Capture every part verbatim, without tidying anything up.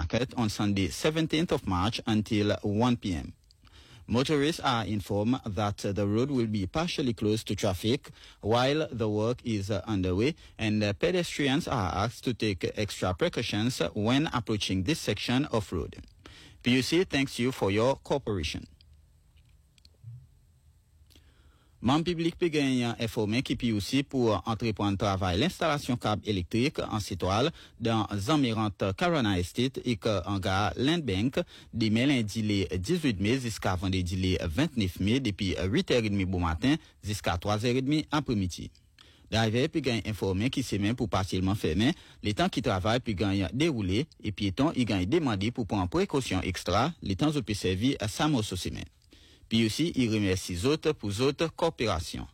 Market on Sunday, seventeenth of March until one p m Motorists are informed that uh, the road will be partially closed to traffic while the work is uh, underway, and uh, pedestrians are asked to take extra precautions when approaching this section of road. P U C thanks you for your cooperation. Membre public peut gagner informé qui P U C pour entreprendre travail l'installation câble électrique en citoile dans environnantes Carolina Estate et en gare Land Bank demain lundi le dix-huit mai jusqu'à vendredi le vingt-neuf mai depuis huit heures trente bon matin jusqu'à trois heures trente après-midi. Driver peut gagner informé qui se met pour partiellement fermer, les temps qui travaillent peut gagner dérouler et piétons y gagnent demandé pour prendre précaution extra, les temps où peut servir à Samo Sosime. Puis aussi, il remercie les autres pour les autres coopérations.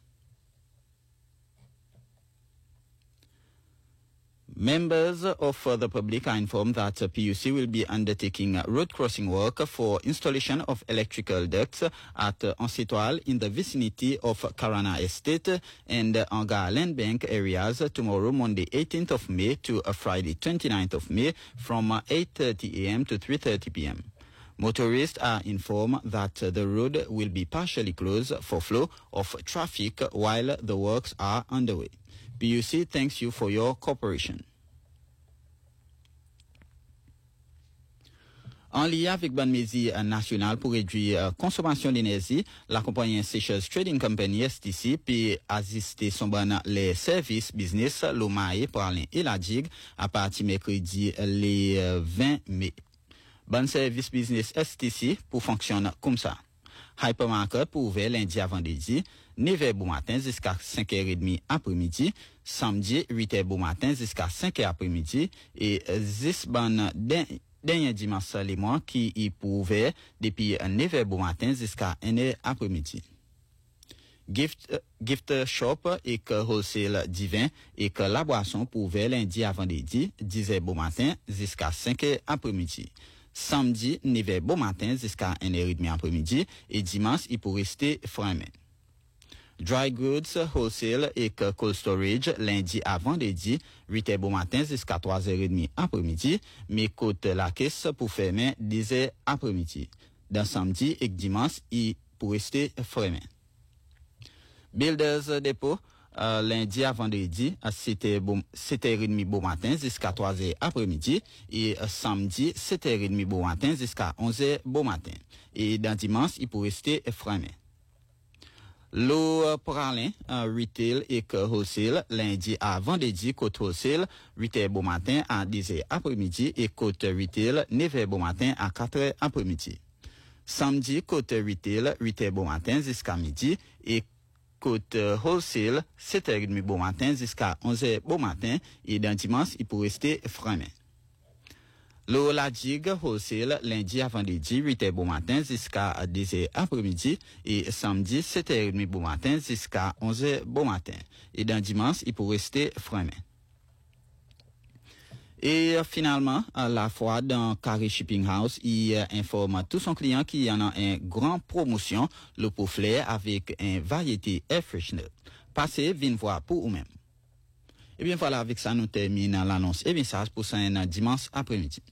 Members of uh, the public are informed that uh, P U C will be undertaking uh, road crossing work for installation of electrical ducts at uh, Ancetoile in the vicinity of Carolina Estate and uh, Anga Land Bank areas uh, tomorrow, Monday, eighteenth of May to uh, Friday, twenty-ninth of May from uh, eight thirty a m to three thirty p m Motorists are informed that uh, the road will be partially closed for flow of traffic while the works are underway. P U C thanks you for your cooperation. En lien avec bonne mesure nationale pour réduire la consommation d'énergie, la compagnie Seychelles Trading Company S T C peut assister son bon les services business l'Omae pour Alain et la Dig à partir mercredi le vingt mai. Bon service business S T C pour fonctionner comme ça. Hypermarket pour ouvrir lundi à vendredi, neuf heures bon matin jusqu'à cinq heures trente après-midi, samedi huit heures bon matin jusqu'à cinq heures après-midi et dix bon dernier dimanche les mois qui y pour ouvrir depuis neuf heures bon matin jusqu'à une heure après-midi. Gift, uh, gift shop et que wholesale divin et que la boisson pour ouvrir lundi à vendredi, dix heures bon matin jusqu'à cinq heures après-midi. Samedi, neuf heures bon matin jusqu'à une heure trente après-midi et dimanche, il peut rester fermé. Dry goods, wholesale et que cold storage lundi à vendredi, huit heures bon matin jusqu'à trois heures trente après-midi, mais côte la caisse pour fermer dix heures après-midi. Dans samedi et dimanche, il peut rester fermé. Builders Depot, Euh, lundi à vendredi à sept heures trente bon matin jusqu'à trois heures après-midi et euh, samedi sept heures trente bon matin jusqu'à onze heures bon matin et dans dimanche il peut rester fermé. L'eau euh, pour Alain, euh, retail et que wholesale lundi à vendredi côte wholesale huit heures bon matin à dix heures après-midi et côte retail neuf heures bon matin à quatre heures après-midi. Samedi côte retail huit heures bon matin jusqu'à midi et côte wholesale, sept heures trente bon matin jusqu'à onze heures bon matin et dans dimanche, il peut rester fermé. Le la Dig wholesale lundi à vendredi, huit heures bon matin jusqu'à dix heures après-midi et samedi, sept heures trente bon matin jusqu'à onze heures bon matin et dans dimanche, il peut rester fermé. Et euh, finalement, à la fois dans Carré Shipping House, il euh, informe tous son client qu'il y en a une grande promotion, le pot flair avec une variété air freshener. Passez, venez voir pour vous-même. Et bien voilà, avec ça, nous terminons l'annonce et message pour ce dimanche après-midi.